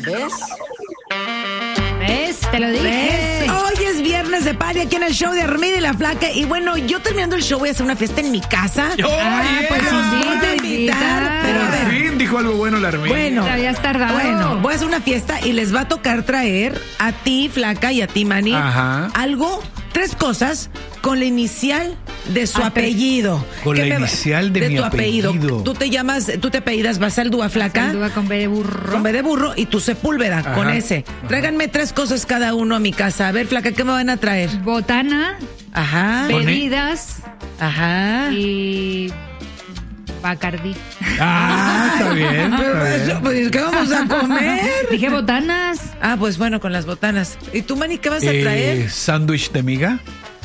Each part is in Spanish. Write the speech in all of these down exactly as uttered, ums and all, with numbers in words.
¿Ves? ¿Ves? Te lo dije. ¿Ves? Hoy es viernes de party aquí en el show de Armida y la Flaca. Y bueno, yo terminando el show voy a hacer una fiesta en mi casa. Oh, Ah, yeah. pues sí, Voy a te invitar, pero a Por ver. fin dijo algo bueno la Armida. Bueno, Te habías tardado. bueno, voy a hacer una fiesta y les va a tocar traer a ti, Flaca, y a ti, Manny, Ajá. algo, tres cosas con la inicial de su Ah, pero- apellido. Con ¿Qué la me va- inicial de mi tu apellido. apellido. Tú te llamas, tú te apellidas Basaldúa, Flaca. Saldúa con B de burro. Con B de burro y tu Sepúlveda, Ajá. con ese. Tráiganme tres cosas cada uno a mi casa. A ver, Flaca, ¿qué me van a traer? Botana, Ajá. Con- bebidas Ajá. y Bacardí. Ah, está bien. Pero está eso, bien. pues, ¿qué vamos a comer? Dije botanas. Ah, pues bueno, con las botanas. ¿Y tú, Manny, qué vas a Eh, traer? sándwich de miga.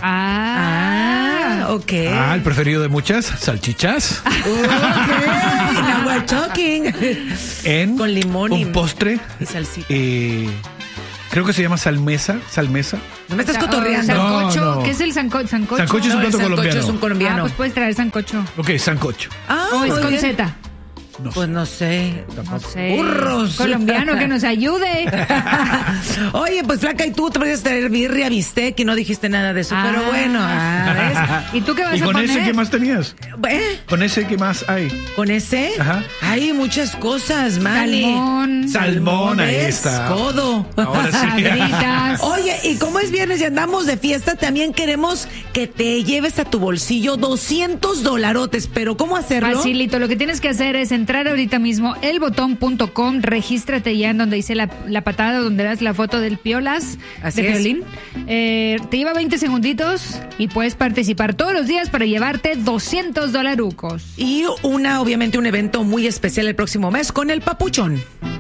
Ah. Ah, ok. Ah, el preferido de muchas, salchichas. Ok, now we're talking. En Con limón y- un postre. y salsita. eh, creo que se llama salmesa. Salmesa. No me estás Sa- cotorreando. o sancocho. No, no. ¿Qué es el sanco- sancocho? Sancocho es un No, el plato sancocho colombiano. es un Ah, colombiano. pues puedes traer sancocho. Ok, sancocho. Ah, O es muy con bien. Z. No Pues sé. no sé. No sé. Burros. Colombiano que nos ayude. Oye, pues Flaca, y tú te podías traer birria, bistec y no dijiste nada de eso. Ah. Pero bueno, ah, ¿Y tú qué vas ¿Y a con poner? ese qué más tenías? ¿ves? ¿Eh? ¿Con ese qué más hay? ¿Con ese? Ajá. Hay muchas cosas, Manny. Salmón. Salmón, ahí ¿Ves? está. Codo. Ahora sí. Sabritas. Oye, y como es viernes y andamos de fiesta, también queremos que te lleves a tu bolsillo doscientos dolarotes. Pero ¿cómo hacerlo? Facilito, lo que tienes que hacer es entrar ahorita mismo elbotón punto com, regístrate ya en donde dice la, la patada, donde das la foto del Piolas, Así de es. Piolín. Eh, te lleva veinte segunditos y puedes participar todos los días para llevarte doscientos dolarucos. Y una, obviamente, un evento muy especial el próximo mes con el Papuchón.